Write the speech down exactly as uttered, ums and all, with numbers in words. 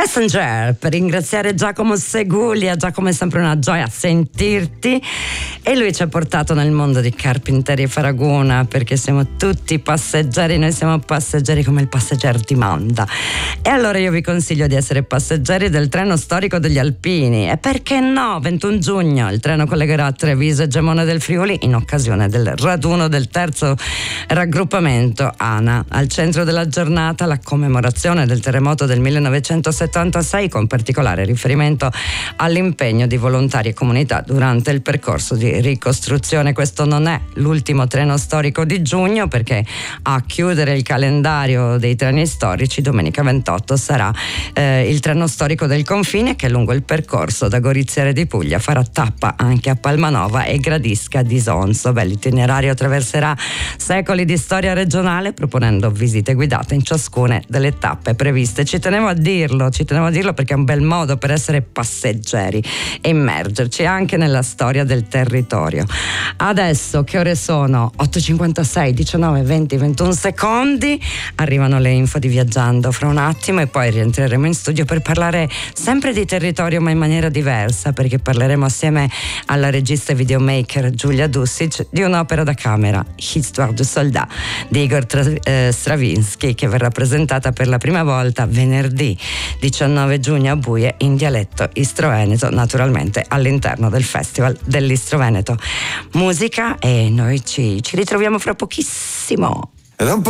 Passenger, per ringraziare Giacomo Seguglia. Giacomo, è sempre una gioia sentirti, e lui ci ha portato nel mondo di Carpentieri e Faragona, perché siamo tutti passeggeri, noi siamo passeggeri come il passeggero ti manda. E allora io vi consiglio di essere passeggeri del treno storico degli Alpini, e perché no, ventuno giugno il treno collegherà Treviso e Gemona del Friuli in occasione del raduno del terzo raggruppamento ANA. Al centro della giornata la commemorazione del terremoto del millenovecentosettantasei, con particolare riferimento all'impegno di volontari e comunità durante il percorso di ricostruzione. Questo non è l'ultimo treno storico di giugno, perché a chiudere il calendario dei treni storici domenica ventotto sarà eh, il treno storico del confine, che lungo il percorso da Goriziere di Puglia farà tappa anche a Palmanova e Gradisca di Sonzo. Beh, l'itinerario attraverserà secoli di storia regionale, proponendo visite guidate in ciascuna delle tappe previste. Ci tenevo a dirlo, ci tenevo a dirlo perché è un bel modo per essere passeggeri e immergerci anche nella storia del territorio. Adesso che ore sono? otto e cinquantasei, diciannove, venti, ventuno secondi. Arrivano le info di Viaggiando fra un attimo, e poi rientreremo in studio per parlare sempre di territorio, ma in maniera diversa, perché parleremo assieme alla regista e videomaker Giulia Dusic di un'opera da camera, Histoire du Soldat, di Igor Tra- eh, Stravinsky, che verrà presentata per la prima volta venerdì diciannove giugno a Buie in dialetto istro-veneto, naturalmente all'interno del Festival dell'Istro Veneto. Musica, e noi ci, ci ritroviamo fra pochissimo.